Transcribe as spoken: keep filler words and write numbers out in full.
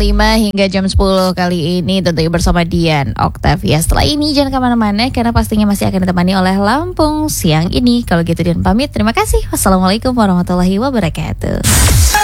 lima hingga jam sepuluh kali ini tentunya bersama Dian Octavia. Setelah ini jangan kemana-mana karena pastinya masih akan ditemani oleh Lampung siang ini. Kalau gitu Dian pamit, terima kasih. Wassalamualaikum warahmatullahi wabarakatuh.